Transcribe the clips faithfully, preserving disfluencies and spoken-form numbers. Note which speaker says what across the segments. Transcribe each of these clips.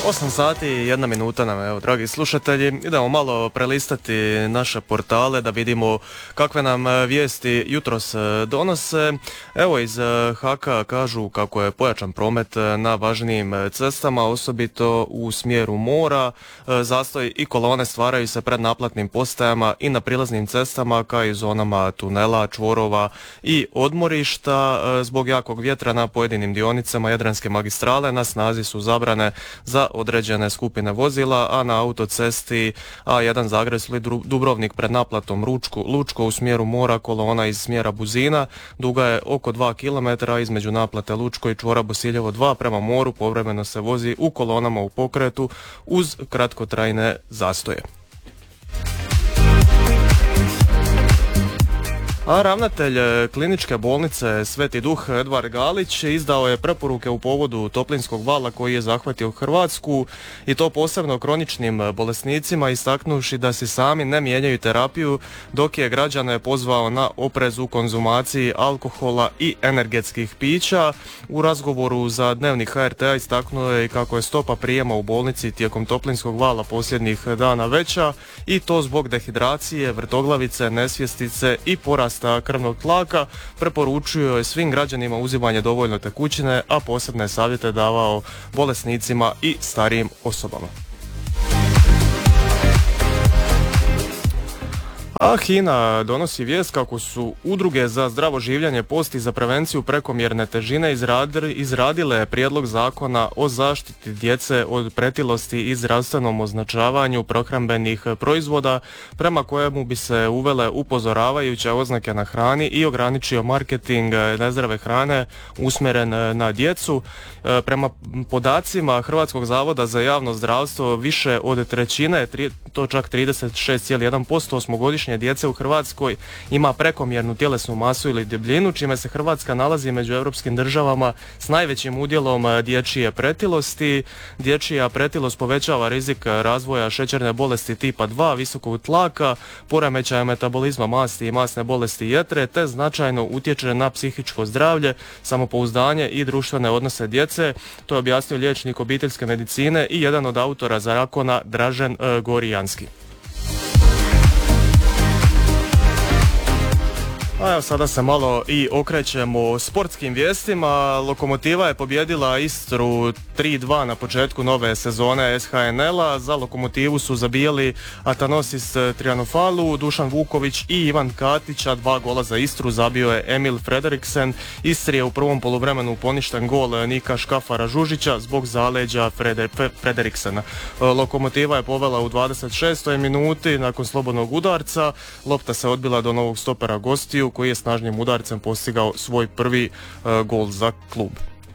Speaker 1: osam sati i jedna minuta nam, evo, dragi slušatelji. Idemo malo prelistati naše portale da vidimo kakve nam vijesti jutros donose. Evo, iz Haka kažu kako je pojačan promet na važnijim cestama, osobito u smjeru mora. Zastoj i kolone stvaraju se pred naplatnim postajama i na prilaznim cestama, kao i zonama tunela, čvorova i odmorišta. Zbog jakog vjetra na pojedinim dionicama Jadranske magistrale na snazi su zabrane za određene skupine vozila, a na autocesti A jedan Zagreb-Dubrovnik pred naplatom Lučko, Lučko u smjeru mora kolona iz smjera Buzina duga je oko dva kilometra, između naplate Lučko i čvora Bosiljevo dva prema moru povremeno se vozi u kolonama u pokretu uz kratkotrajne zastoje. A ravnatelj kliničke bolnice Sveti Duh Edvard Galić izdao je preporuke u povodu toplinskog vala koji je zahvatio Hrvatsku, i to posebno kroničnim bolesnicima, istaknuvši da si sami ne mijenjaju terapiju, dok je građane pozvao na oprez u konzumaciji alkohola i energetskih pića. U razgovoru za Dnevnik H R T-a istaknuo je kako je stopa prijema u bolnici tijekom toplinskog vala posljednjih dana veća, i to zbog dehidracije, vrtoglavice, nesvjestice i porasta krvnog tlaka. Preporučio je svim građanima uzimanje dovoljno tekućine, a posebne savjete davao bolesnicima i starijim osobama. A HINA donosi vijest kako su udruge za zdravo življenje, post i za prevenciju prekomjerne težine izradile prijedlog zakona o zaštiti djece od pretilosti i zdravstvenom označavanju prehrambenih proizvoda, prema kojemu bi se uvele upozoravajuće oznake na hrani i ograničio marketing nezdrave hrane usmjeren na djecu. Prema podacima Hrvatskog zavoda za javno zdravstvo, više od trećine, to čak trideset šest zarez jedan posto osmogodišnje djece u Hrvatskoj ima prekomjernu tjelesnu masu ili debljinu, čime se Hrvatska nalazi među europskim državama s najvećim udjelom dječje pretilosti. Dječja pretilost povećava rizik razvoja šećerne bolesti tipa dva, visokog tlaka, poremećaja metabolizma masti i masne bolesti jetre, te značajno utječe na psihičko zdravlje, samopouzdanje i društvene odnose djece. To je objasnio liječnik obiteljske medicine i jedan od autora zakona Dražen e, Gorijanski. A evo, sada se malo i okrećemo sportskim vijestima. Lokomotiva je pobijedila Istru tri dva na početku nove sezone S H N L-a. Za Lokomotivu su zabijali Atanosis Trianofalu, Dušan Vuković i Ivan Katić, a dva gola za Istru zabio je Emil Frederiksen. Istri je u prvom poluvremenu poništen gol Nika Škafara Žužića zbog zaleđa Freder, Frederiksena. Lokomotiva je povela u dvadeset šestoj minuti nakon slobodnog udarca. Lopta se odbila do novog stopera gostiju, koji je snažnim udarcem postigao svoj prvi uh, gol za klub.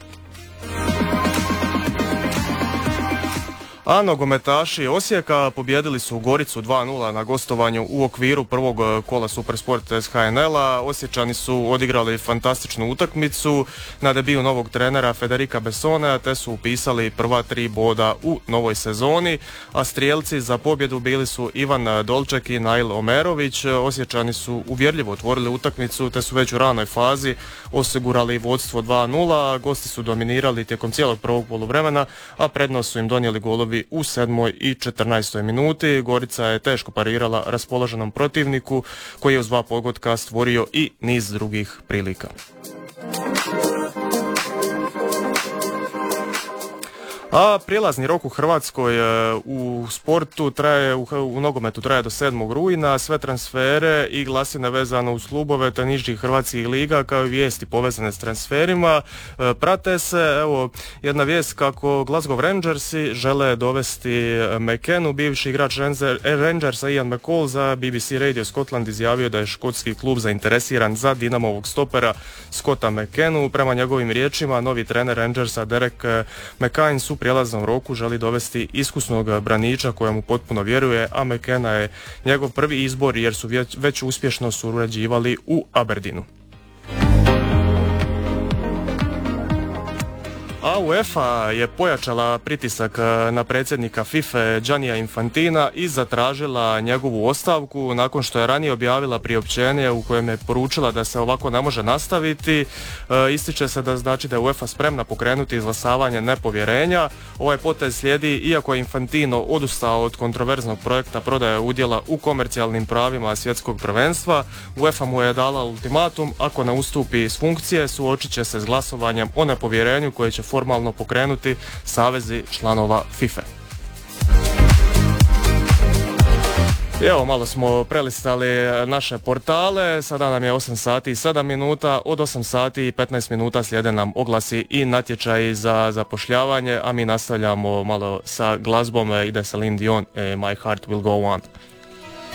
Speaker 1: A nogometaši Osijeka pobijedili su Goricu dva nula na gostovanju u okviru prvog kola Supersport S H N L-a. Osječani su odigrali fantastičnu utakmicu na debiju novog trenera Federica Bessonea, te su upisali prva tri boda u novoj sezoni, a strijelci za pobjedu bili su Ivan Dolček i Nail Omerović. Osječani su uvjerljivo otvorili utakmicu, te su već u ranoj fazi osigurali vodstvo dva nula. Gosti su dominirali tijekom cijelog prvog poluvremena, a prednost su im donijeli golovi u sedmoj i četrnaestoj minuti. Gorica je teško parirala raspoloženom protivniku, koji je uz dva pogotka stvorio i niz drugih prilika. A prilazni rok u Hrvatskoj u sportu traje, u, u nogometu traje do sedmog rujna. Sve transfere i glasine vezano uz klubove te nižih hrvatskih liga, kao i vijesti povezane s transferima prate se. Evo, jedna vijest kako Glasgow Rangersi žele dovesti McKennu. Bivši igrač Rangersa Ian McCall za B B C Radio Scotland izjavio da je škotski klub zainteresiran za Dinamovog stopera Scotta McKennu. Prema njegovim riječima, novi trener Rangersa Derek McCain su prijelaznom roku želi dovesti iskusnog braniča kojemu potpuno vjeruje, a McKenna je njegov prvi izbor jer su već, već uspješno surađivali u Aberdeenu. A UEFA je pojačala pritisak na predsjednika FIFA Giannija Infantina i zatražila njegovu ostavku nakon što je ranije objavila priopćenje u kojem je poručila da se ovako ne može nastaviti. E, ističe se da znači da je UEFA spremna pokrenuti izglasavanje nepovjerenja. Ovaj potez slijedi iako je Infantino odustao od kontroverznog projekta prodaje udjela u komercijalnim pravima svjetskog prvenstva. UEFA mu je dala ultimatum, ako ne ustupi s funkcije, suočit će se s glasovanjem o nepovjerenju koje će formalno pokrenuti savezi članova FIFA. I evo, malo smo prelistali naše portale, sada nam je osam sati i sedam minuta, od osam sati i petnaest minuta slijede nam oglasi i natječaji za zapošljavanje, a mi nastavljamo malo sa glazbom, ide Celine Dion, My Heart Will Go On.